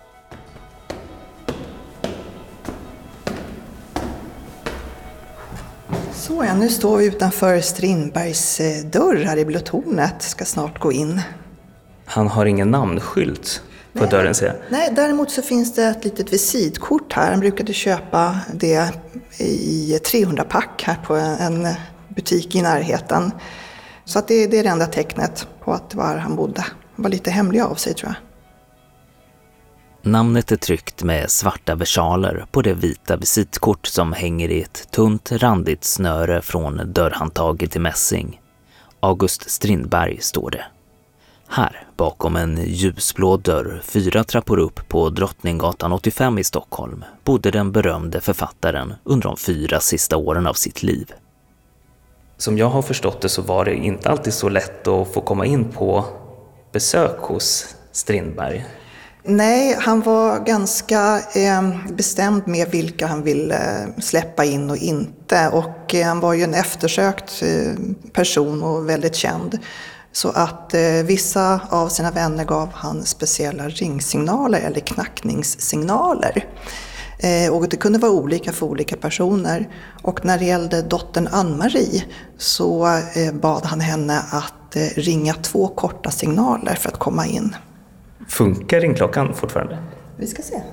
Så ja, nu står vi utanför Strindbergs dörr här i Blå tornet. Ska snart gå in. Han har ingen namnskylt på dörren, ser jag. Nej, däremot så finns det ett litet visitkort här. Han brukade köpa det i 300-pack här på en butik i närheten. Så att det är det enda tecknet på att det var han bodde. Han var lite hemlig av sig, tror jag. Namnet är tryckt med svarta versaler på det vita visitkort som hänger i ett tunt randigt snöre från dörrhandtaget i mässing. August Strindberg står det. Här, bakom en ljusblå dörr 4 trappor upp på Drottninggatan 85 i Stockholm, bodde den berömde författaren under de 4 sista åren av sitt liv. Som jag har förstått det så var det inte alltid så lätt att få komma in på besök hos Strindberg. Nej, han var ganska bestämd med vilka han ville släppa in och inte. Och han var ju en eftersökt person och väldigt känd. Så att vissa av sina vänner gav han speciella ringsignaler eller knackningssignaler. Och det kunde vara olika för olika personer. Och när det gällde dottern Ann-Marie så bad han henne att ringa 2 korta signaler för att komma in. Funkar ringklockan fortfarande? Vi ska se.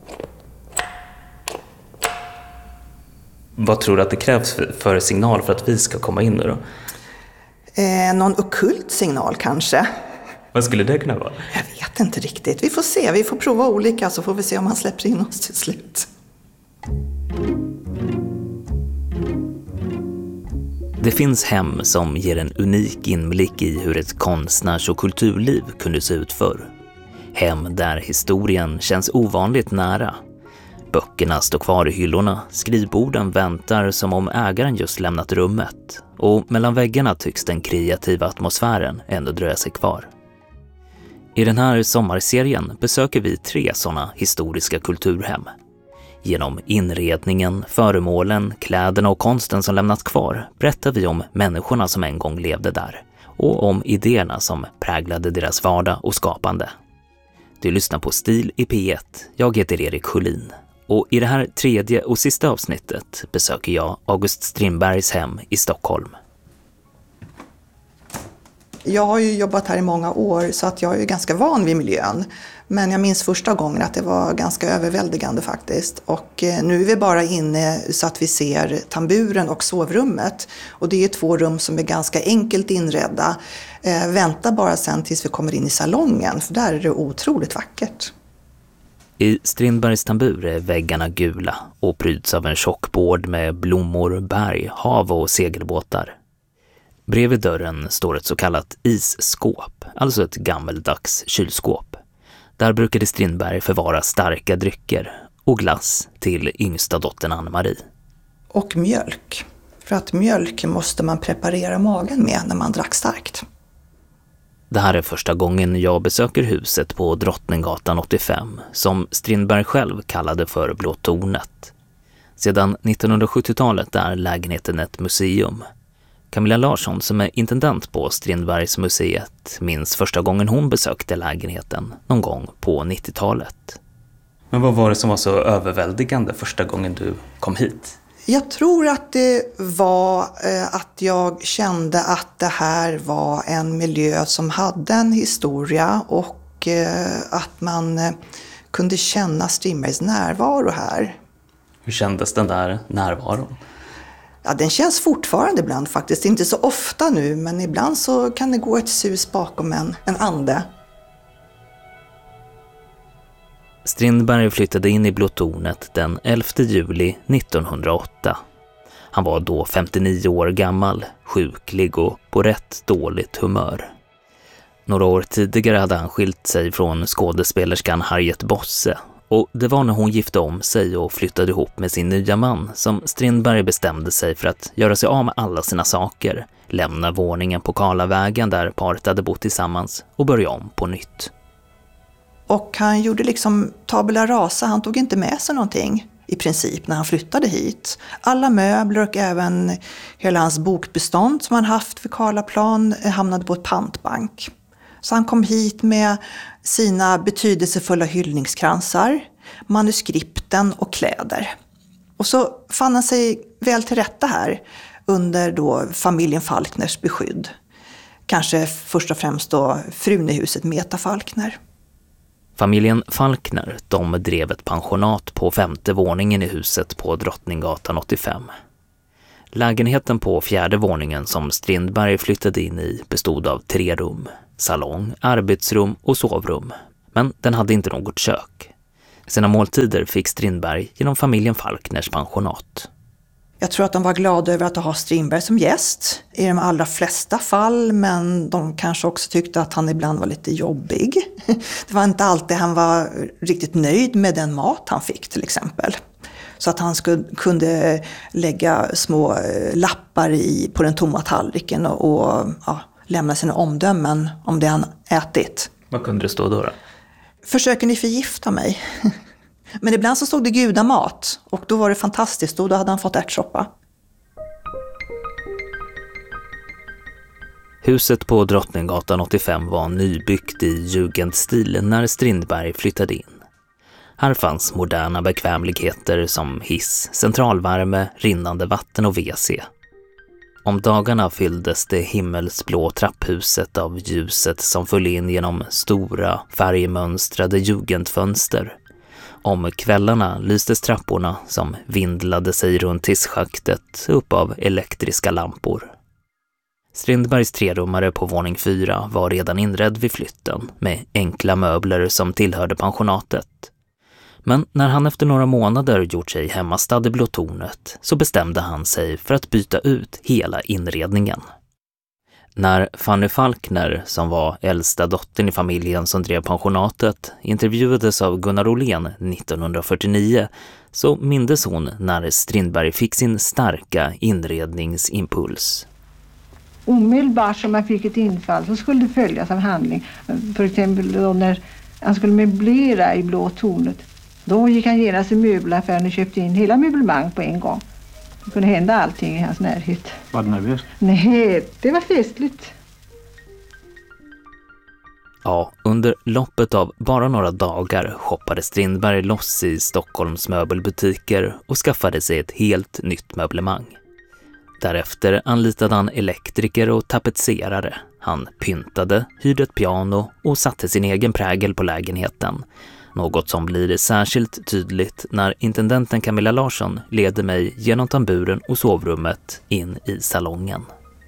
Vad tror du att det krävs för signal för att vi ska komma in nu då? Någon ockult signal kanske. Vad skulle det kunna vara? Jag vet inte riktigt. Vi får se. Vi får prova olika så får vi se om han släpper in oss till slut. Det finns hem som ger en unik inblick i hur ett konstnärs- och kulturliv kunde se ut förr. Hem där historien känns ovanligt nära. Böckerna står kvar i hyllorna, skrivborden väntar som om ägaren just lämnat rummet och mellan väggarna tycks den kreativa atmosfären ändå dröja sig kvar. I den här sommarserien besöker vi 3 sådana historiska kulturhem. Genom inredningen, föremålen, kläderna och konsten som lämnats kvar berättar vi om människorna som en gång levde där och om idéerna som präglade deras vardag och skapande. Du lyssnar på Stil i P1. Jag heter Erik Sjölin. Och i det här 3:e och sista avsnittet besöker jag August Strindbergs hem i Stockholm. Jag har ju jobbat här i många år så att jag är ganska van vid miljön. Men jag minns första gången att det var ganska överväldigande faktiskt. Och nu är vi bara inne så att vi ser tamburen och sovrummet. Och det är 2 rum som är ganska enkelt inredda. Vänta bara sen tills vi kommer in i salongen för där är det otroligt vackert. I Strindbergs tambur är väggarna gula och pryds av en tjockbord med blommor, berg, hav och segelbåtar. Bredvid dörren står ett så kallat isskåp, alltså ett gammeldags kylskåp. Där brukade Strindberg förvara starka drycker och glass till yngsta dottern Ann-Marie. Och mjölk. För att mjölk måste man preparera magen med när man drack starkt. Det här är första gången jag besöker huset på Drottninggatan 85 som Strindberg själv kallade för Blå tornet. Sedan 1970-talet är lägenheten ett museum. Camilla Larsson som är intendent på Strindbergs museet minns första gången hon besökte lägenheten någon gång på 90-talet. Men vad var det som var så överväldigande första gången du kom hit? Jag tror att det var att jag kände att det här var en miljö som hade en historia och att man kunde känna Strindbergs närvaro här. Hur kändes den där närvaron? Ja, den känns fortfarande ibland faktiskt. Inte så ofta nu, men ibland så kan det gå ett sus bakom en ande. Strindberg flyttade in i Blå tornet den 11 juli 1908. Han var då 59 år gammal, sjuklig och på rätt dåligt humör. Några år tidigare hade han skilt sig från skådespelerskan Harriet Bosse. Och det var när hon gifte om sig och flyttade ihop med sin nya man som Strindberg bestämde sig för att göra sig av med alla sina saker, lämna våningen på Karlavägen där paret hade bott tillsammans och börja om på nytt. Och han gjorde liksom tabula rasa, han tog inte med sig någonting i princip när han flyttade hit. Alla möbler och även hela hans bokbestånd som han haft vid Karlaplan hamnade på ett pantbank. Så han kom hit med sina betydelsefulla hyllningskransar, manuskripten och kläder. Och så fann han sig väl till rätta här under då familjen Falkners beskydd. kanske först och främst då frun i huset, Meta Falkner. Familjen Falkner, de drev ett pensionat på 5:e våningen i huset på Drottninggatan 85. Lägenheten på 4:e våningen som Strindberg flyttade in i bestod av 3 rum, salong, arbetsrum och sovrum. Men den hade inte något kök. Sina måltider fick Strindberg genom familjen Falkners pensionat. Jag tror att de var glada över att ha Strindberg som gäst i de allra flesta fall, men de kanske också tyckte att han ibland var lite jobbig. Det var inte alltid han var riktigt nöjd med den mat han fick till exempel. Så att han kunde lägga små lappar på den tomma tallriken och lämna sina omdömen om det han ätit. Vad kunde det stå då? Försöker ni förgifta mig? Men ibland så stod det gudamat och då var det fantastiskt och då hade han fått ärtsoppa. Huset på Drottninggatan 85 var nybyggt i jugendstil när Strindberg flyttade in. Här fanns moderna bekvämligheter som hiss, centralvärme, rinnande vatten och WC. Om dagarna fylldes det himmelsblå trapphuset av ljuset som föll in genom stora, färgmönstrade jugendfönster. Om kvällarna lystes trapporna som vindlade sig runt hisschaktet upp av elektriska lampor. Strindbergs 3-rummare på våning 4 var redan inredd vid flytten med enkla möbler som tillhörde pensionatet. Men när han efter några månader gjort sig hemmastad i Blå tornet så bestämde han sig för att byta ut hela inredningen. När Fanny Falkner, som var äldsta dottern i familjen som drev pensionatet, intervjuades av Gunnar Åhlén 1949 så mindes hon när Strindberg fick sin starka inredningsimpuls. Omedelbart som man fick ett infall så skulle det följas av handling. För exempel då när han skulle möblera i Blå tornet. Då gick han genast i möbelaffären och köpte in hela möblemang på en gång. Det kunde hända allting i hans närhet. Var det nervös? Nej, det var festligt. Ja, under loppet av bara några dagar shoppade Strindberg loss i Stockholms möbelbutiker och skaffade sig ett helt nytt möblemang. Därefter anlitade han elektriker och tapetserare. Han pyntade, hyrde ett piano och satte sin egen prägel på lägenheten. Något som blir särskilt tydligt när intendenten Camilla Larsson leder mig genom tamburen och sovrummet in i salongen.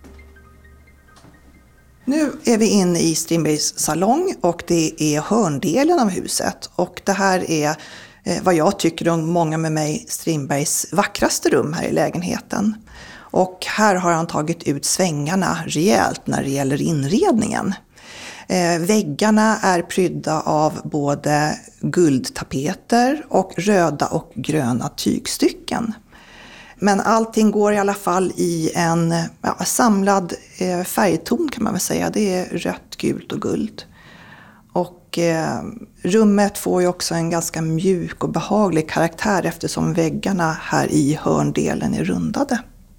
Nu är vi inne i Strindbergs salong och det är hörndelen av huset. Och det här är vad jag tycker om många med mig Strindbergs vackraste rum här i lägenheten. Och här har han tagit ut svängarna rejält när det gäller inredningen. Väggarna är prydda av både guldtapeter och röda och gröna tygstycken. Men allting går i alla fall i en samlad färgton kan man väl säga. Det är rött, gult och guld. Och rummet får ju också en ganska mjuk och behaglig karaktär eftersom väggarna här i hörndelen är rundade.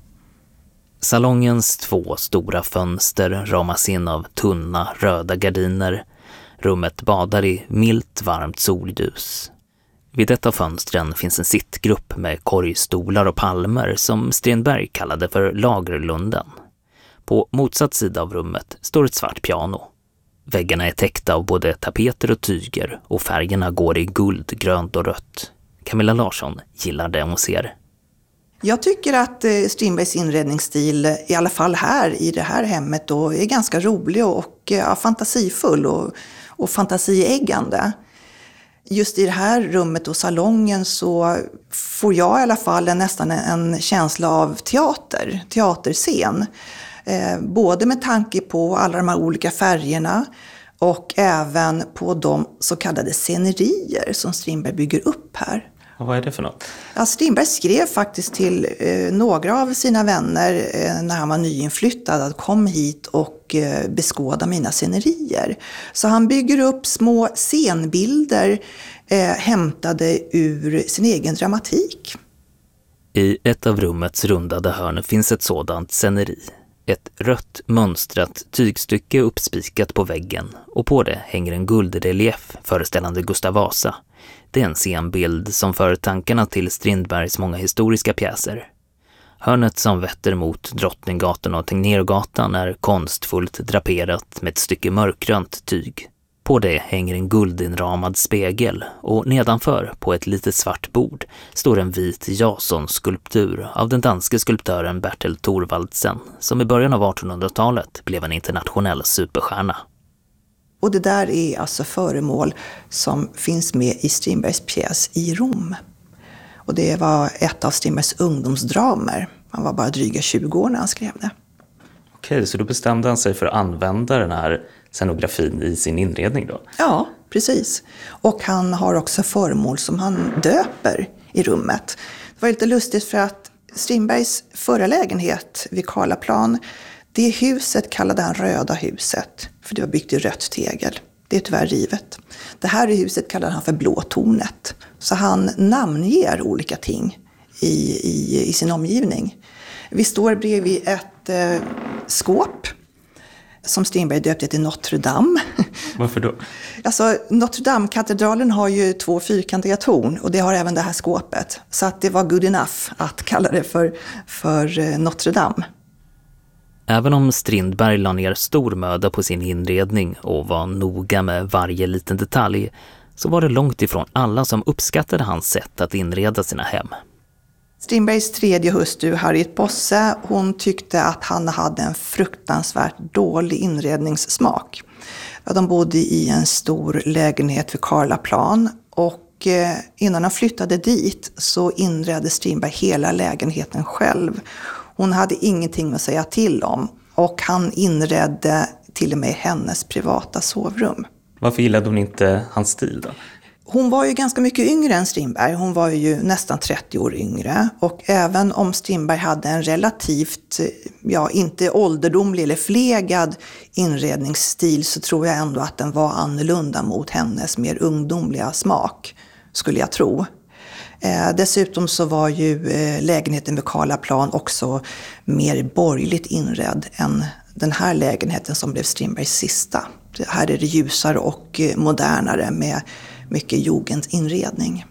Salongens 2 stora fönster ramas in av tunna röda gardiner. Rummet badar i milt varmt solljus. Vid ett av fönstren finns en sittgrupp med korgstolar och palmer som Strindberg kallade för Lagerlunden. På motsatt sida av rummet står ett svart piano. Väggarna är täckta av både tapeter och tyger och färgerna går i guld, grönt och rött. Camilla Larsson gillar det hon ser. Jag tycker att Strindbergs inredningsstil, i alla fall här i det här hemmet, då, är ganska rolig och fantasifull och fantasieggande. Just i det här rummet och salongen så får jag i alla fall nästan en känsla av teaterscen. Både med tanke på alla de här olika färgerna och även på de så kallade scenerier som Strindberg bygger upp här. Och vad är det för något? Ja, Strindberg skrev faktiskt till några av sina vänner när han var nyinflyttad att kom hit och beskåda mina scenerier. Så han bygger upp små scenbilder hämtade ur sin egen dramatik. I ett av rummets rundade hörn finns ett sådant sceneri. Ett rött mönstrat tygstycke uppspikat på väggen och på det hänger en guldrelief föreställande Gustav Vasa. Det är en scenbild som för tankarna till Strindbergs många historiska pjäser. Hörnet som vetter mot Drottninggatan och Tegnérgatan är konstfullt draperat med ett stycke mörkgrönt tyg. På det hänger en guldinramad spegel och nedanför på ett litet svart bord står en vit Jason-skulptur av den danske skulptören Bertel Thorvaldsen som i början av 1800-talet blev en internationell superstjärna. Och det där är alltså föremål som finns med i Strindbergs pjäs i Rom. Och det var ett av Strindbergs ungdomsdramer. Han var bara dryga 20 år när han skrev det. Okej, så då bestämde han sig för att använda den här scenografin i sin inredning då? Ja, precis. Och han har också föremål som han döper i rummet. Det var lite lustigt för att Strindbergs förra lägenhet vid Karlaplan, det huset kallade han Röda huset, för det var byggt i rött tegel. Det är tyvärr rivet. Det här huset kallade han för Blå tornet. Så han namnger olika ting i sin omgivning. Vi står bredvid ett skåp som Strindberg döpte till Notre Dame. Varför då? Alltså Notre Dame-katedralen har ju 2 fyrkantiga torn och det har även det här skåpet. Så att det var good enough att kalla det för Notre Dame. Även om Strindberg la ner stor möda på sin inredning och var noga med varje liten detalj så var det långt ifrån alla som uppskattade hans sätt att inreda sina hem. Strindbergs tredje hustru Harriet Bosse, hon tyckte att han hade en fruktansvärt dålig inredningssmak. De bodde i en stor lägenhet vid Karlaplan och innan han flyttade dit så inredde Strindberg hela lägenheten själv. Hon hade ingenting att säga till om och han inredde till och med hennes privata sovrum. Varför gillade hon inte hans stil då? Hon var ju ganska mycket yngre än Strindberg. Hon var ju nästan 30 år yngre. Och även om Strindberg hade en relativt, inte ålderdomlig eller förlegad inredningsstil så tror jag ändå att den var annorlunda mot hennes mer ungdomliga smak, skulle jag tro. Dessutom så var ju lägenheten vid Karlaplan också mer borgerligt inredd än den här lägenheten som blev Strindbergs sista. Här är det ljusare och modernare med mycket jugendinredning.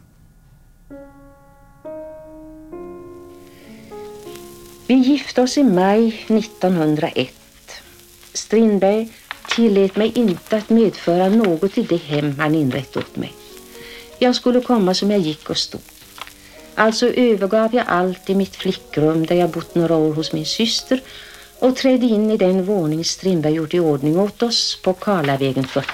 Vi gifte oss i maj 1901. Strindberg tillät mig inte att medföra något i det hem han inrett åt mig. Jag skulle komma som jag gick och stod. Alltså övergav jag allt i mitt flickrum där jag bott några år hos min syster och trädde in i den våning Strindberg gjort i ordning åt oss på Karlavägen 40.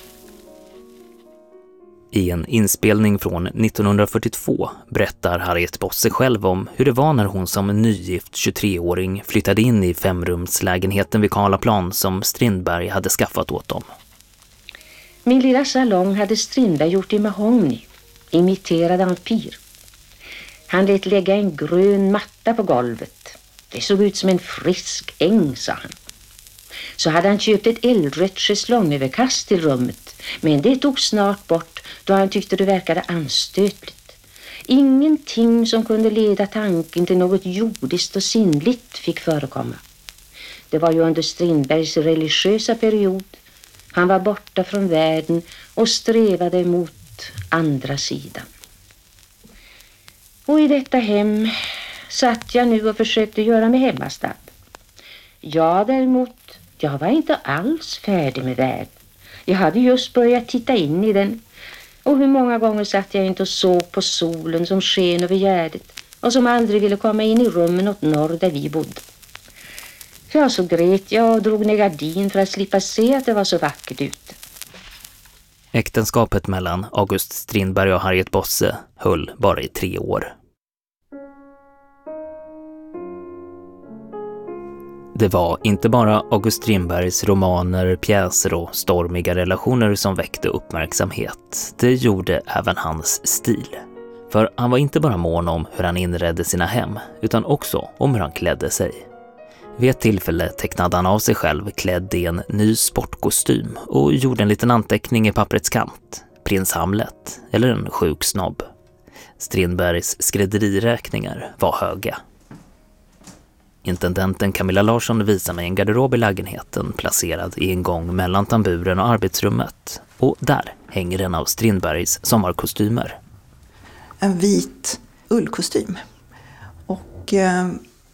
I en inspelning från 1942 berättar Harriet Bosse själv om hur det var när hon som nygift 23-åring flyttade in i 5-rumslägenheten vid Karlaplan som Strindberg hade skaffat åt dem. Min lilla salong hade Strindberg gjort i mahogny, imiterad ampyr. Han lät lägga en grön matta på golvet. Det såg ut som en frisk äng, sa han. Så hade han köpt ett eldrött schäslongöverkast till rummet, men det tog snart bort då han tyckte det verkade anstötligt. Ingenting som kunde leda tanken till något jordiskt och sinnligt fick förekomma. Det var ju under Strindbergs religiösa period. Han var borta från världen och strävade mot andra sidan. Och i detta hem satt jag nu och försökte göra mig hemmastad. Jag däremot, jag var inte alls färdig med världen. Jag hade just börjat titta in i den. Och hur många gånger satt jag inte och såg på solen som sken över Gärdet och som aldrig ville komma in i rummen åt norr där vi bodde. Ja, så grät jag och drog ner gardin för att slippa se att det var så vackert ute. Äktenskapet mellan August Strindberg och Harriet Bosse höll bara i 3 år. Det var inte bara August Strindbergs romaner, pjäser och stormiga relationer som väckte uppmärksamhet. Det gjorde även hans stil. För han var inte bara mån om hur han inredde sina hem, utan också om hur han klädde sig. Vid ett tillfälle tecknade han av sig själv klädd i en ny sportkostym och gjorde en liten anteckning i papperets kant. Prins Hamlet eller en sjuk snobb. Strindbergs skrädderiräkningar var höga. Intendenten Camilla Larsson visar mig en garderob i lägenheten placerad i en gång mellan tamburen och arbetsrummet. Och där hänger en av Strindbergs sommarkostymer. En vit ullkostym. Och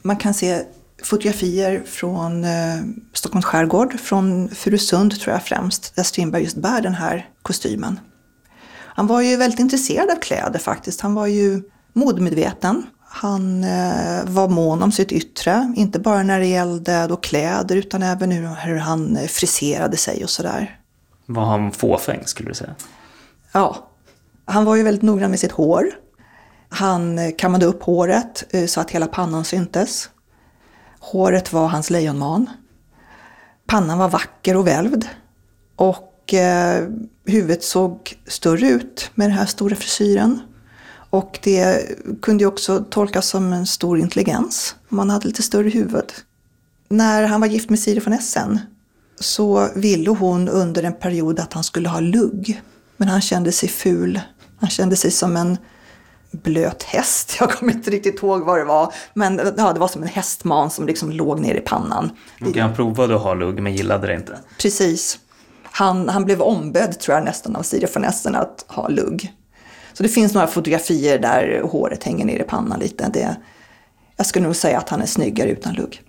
Man kan se fotografier från Stockholms skärgård, från Furusund tror jag främst, där Strindberg just bär den här kostymen. Han var ju väldigt intresserad av kläder faktiskt. Han var ju modemedveten. Han var mån om sitt yttre, inte bara när det gällde då kläder utan även hur han friserade sig och sådär. Var han fåfäng skulle du säga? Ja, han var ju väldigt noggrann med sitt hår. Han kammade upp håret så att hela pannan syntes. Håret var hans lejonman. Pannan var vacker och välvd. Och huvudet såg större ut med den här stora frisyren. Och det kunde ju också tolkas som en stor intelligens om man hade lite större huvud. När han var gift med Siri von Essen så ville hon under en period att han skulle ha lugg. Men han kände sig ful. Han kände sig som en blöt häst. Jag kommer inte riktigt ihåg vad det var. Men ja, det var som en hästman som liksom låg ner i pannan. Och han provade att ha lugg men gillade det inte. Precis. Han blev ombedd tror jag nästan av Siri von Essen att ha lugg. Så det finns några fotografier där håret hänger ner i pannan lite. Jag skulle nog säga att han är snyggare utan lugg.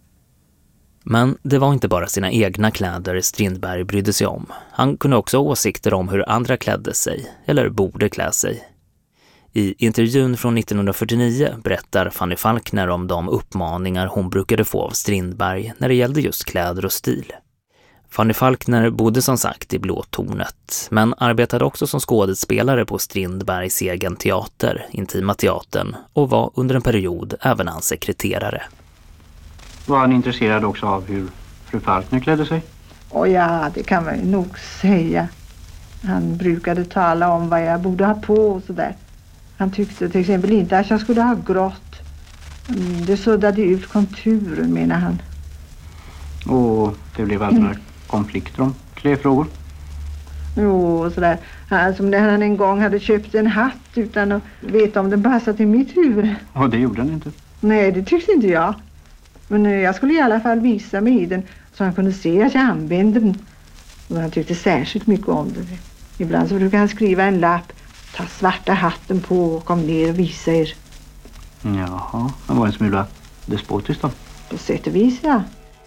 Men det var inte bara sina egna kläder Strindberg brydde sig om. Han kunde också ha åsikter om hur andra klädde sig, eller borde klä sig. I intervjun från 1949 berättar Fanny Falkner om de uppmaningar hon brukade få av Strindberg när det gällde just kläder och stil. Fanny Falkner bodde som sagt i Blå tornet, men arbetade också som skådespelare på Strindbergs egen teater, Intima teatern, och var under en period även hans sekreterare. Var han intresserad också av hur fru Falkner klädde sig? Ja, det kan man ju nog säga. Han brukade tala om vad jag borde ha på och sådär. Han tyckte till exempel inte att jag skulle ha grått. Det suddade ut konturen, menar han. Och det blev alltså konflikter om klädfrågor? Jo, och sådär. Som när han en gång hade köpt en hatt utan att veta om den passade till mitt huvud. Och det gjorde han inte? Nej, det tyckte inte jag. Men jag skulle i alla fall visa mig i den så han kunde se att jag använde den. Och han tyckte särskilt mycket om det. Ibland så brukade han skriva en lapp. Ta svarta hatten på och kom ner och visa er. Jaha, han var en smula despotisk då? På sätt och vis, ja.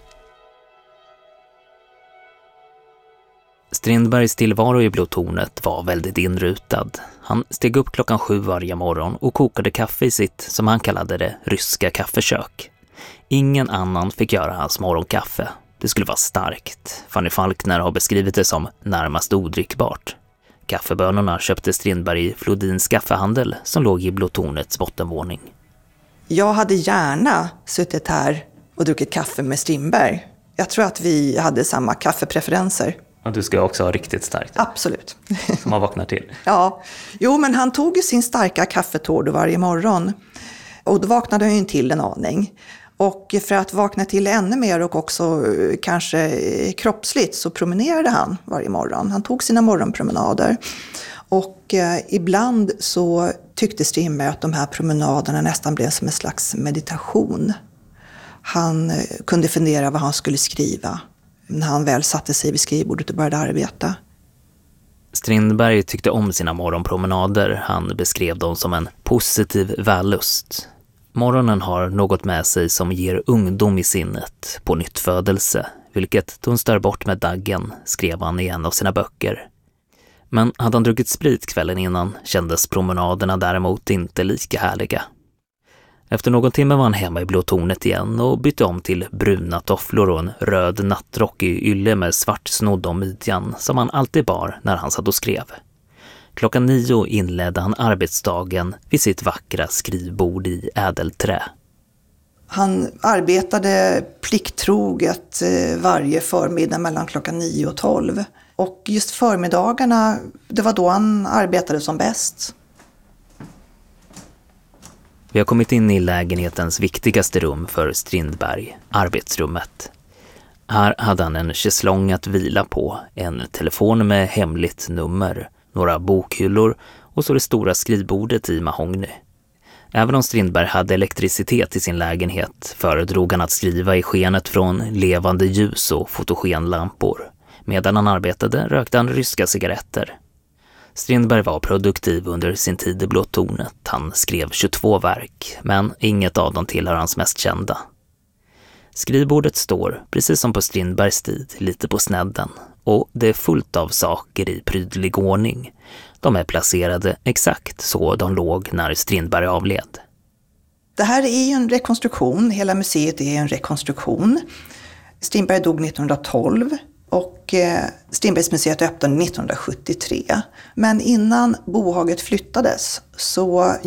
Strindbergs tillvaro i Blå tornet var väldigt inrutad. Han steg upp 7:00 varje morgon och kokade kaffe i sitt, som han kallade det, ryska kaffekök. Ingen annan fick göra hans morgonkaffe. Det skulle vara starkt. Fanny Falkner har beskrivit det som närmast odrickbart. Kaffebönorna köpte Strindberg i Flodins kaffehandel som låg i Blå tornets bottenvåning. Jag hade gärna suttit här och druckit kaffe med Strindberg. Jag tror att vi hade samma kaffepreferenser. Och du ska också ha riktigt starkt. Absolut. Som man vaknar till. Ja, jo men han tog ju sin starka kaffetård varje morgon. Och då vaknade han ju till en aning. Och för att vakna till ännu mer och också kanske kroppsligt så promenerade han varje morgon. Han tog sina morgonpromenader. Och ibland så tyckte Strindberg att de här promenaderna nästan blev som en slags meditation. Han kunde fundera vad han skulle skriva när han väl satte sig vid skrivbordet och började arbeta. Strindberg tyckte om sina morgonpromenader. Han beskrev dem som en positiv vällust. Morgonen har något med sig som ger ungdom i sinnet, på nyttfödelse, vilket dunstar bort med daggen, skrev han i en av sina böcker. Men hade han druckit sprit kvällen innan kändes promenaderna däremot inte lika härliga. Efter någon timme var han hemma i Blå tornet igen och bytte om till bruna tofflor och en röd nattrock i ylle med svart snodd om midjan som han alltid bar när han satt och skrev. 9:00 inledde han arbetsdagen vid sitt vackra skrivbord i ädelträ. Han arbetade plikttroget varje förmiddag mellan 9 och 12. Och just förmiddagarna, det var då han arbetade som bäst. Vi har kommit in i lägenhetens viktigaste rum för Strindberg, arbetsrummet. Här hade han en schäslong att vila på, en telefon med hemligt nummer, några bokhyllor och så det stora skrivbordet i mahogny. Även om Strindberg hade elektricitet i sin lägenhet föredrog han att skriva i skenet från levande ljus och fotogenlampor. Medan han arbetade rökte han ryska cigaretter. Strindberg var produktiv under sin tid i Blå tornet. Han skrev 22 verk, men inget av dem tillhör hans mest kända. Skrivbordet står, precis som på Strindbergs tid, lite på snedden. Och det är fullt av saker i prydlig ordning. De är placerade exakt så de låg när Strindberg avled. Det här är ju en rekonstruktion, hela museet är en rekonstruktion. Strindberg dog 1912 och Strindbergsmuseet öppnade 1973. Men innan bohaget flyttades så